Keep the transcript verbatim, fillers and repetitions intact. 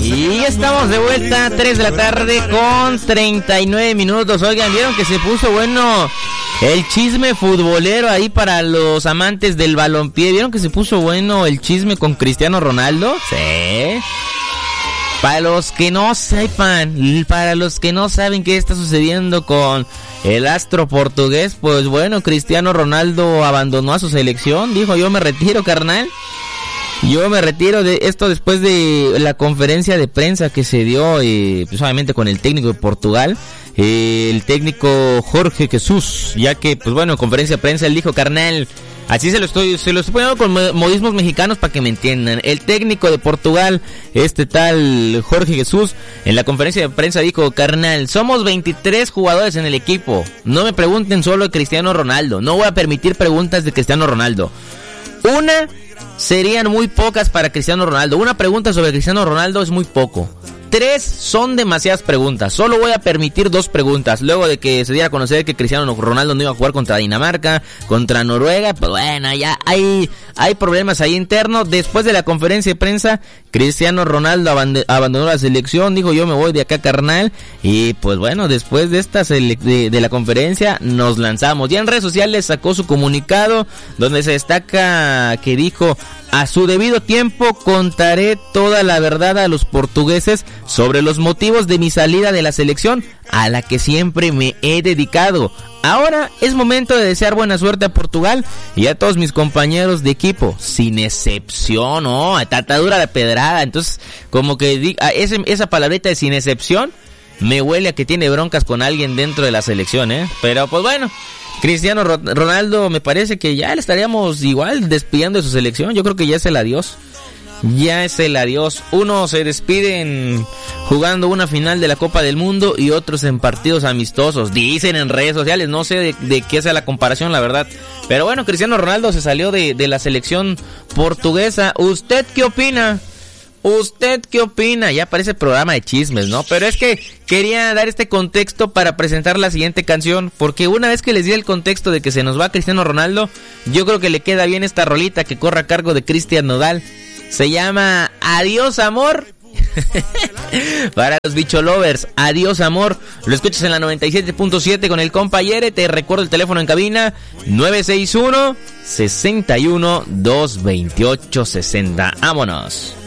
Y estamos de vuelta, tres de la tarde con treinta y nueve minutos. Oigan, ¿vieron que se puso bueno el chisme futbolero ahí para los amantes del balompié? ¿Vieron que se puso bueno el chisme con Cristiano Ronaldo? Sí. Para los que no sepan, para los que no saben qué está sucediendo con el astro portugués, pues bueno, Cristiano Ronaldo abandonó a su selección, dijo: yo me retiro, carnal. Yo me retiro de esto después de la conferencia de prensa que se dio, eh, pues obviamente con el técnico de Portugal, eh, el técnico Jorge Jesús, ya que, pues bueno, en conferencia de prensa él dijo: carnal, así se lo estoy, se lo estoy poniendo con modismos mexicanos para que me entiendan. El técnico de Portugal, este tal Jorge Jesús, en la conferencia de prensa dijo: carnal, somos veintitrés jugadores en el equipo. No me pregunten solo de Cristiano Ronaldo. No voy a permitir preguntas de Cristiano Ronaldo. Una serían muy pocas para Cristiano Ronaldo. Una pregunta sobre Cristiano Ronaldo es muy poco. Tres son demasiadas preguntas. Solo voy a permitir dos preguntas. Luego de que se diera a conocer que Cristiano Ronaldo no iba a jugar contra Dinamarca, contra Noruega, pues bueno, ya hay, hay problemas ahí internos. Después de la conferencia de prensa, Cristiano Ronaldo aband- abandonó la selección. Dijo: yo me voy de acá, carnal. Y pues bueno, después de esta sele- de, de la conferencia nos lanzamos. Ya en redes sociales sacó su comunicado donde se destaca que dijo: a su debido tiempo contaré toda la verdad a los portugueses sobre los motivos de mi salida de la selección a la que siempre me he dedicado. Ahora es momento de desear buena suerte a Portugal y a todos mis compañeros de equipo, sin excepción. ¿No? Está dura la pedrada. Entonces, como que diga, ese, esa palabrita de sin excepción me huele a que tiene broncas con alguien dentro de la selección, ¿eh? Pero pues bueno, Cristiano Ronaldo me parece que ya le estaríamos igual despidiendo de su selección. Yo creo que ya es el adiós. Ya es el adiós. Unos se despiden jugando una final de la Copa del Mundo y otros en partidos amistosos. Dicen en redes sociales, no sé de, de qué sea la comparación, la verdad. Pero bueno, Cristiano Ronaldo se salió de, de la selección portuguesa. ¿Usted qué opina? ¿Usted qué opina? Ya parece programa de chismes, ¿no? Pero es que quería dar este contexto para presentar la siguiente canción, porque una vez que les di el contexto de que se nos va Cristiano Ronaldo, yo creo que le queda bien esta rolita que corre a cargo de Cristian Nodal. Se llama Adiós Amor. Para los bicholovers, Adiós Amor. Lo escuchas en la noventa y siete punto siete con el compa Yere. Te recuerdo el teléfono en cabina: nueve seis uno, seis uno, dos dos ocho, seis cero. Vámonos.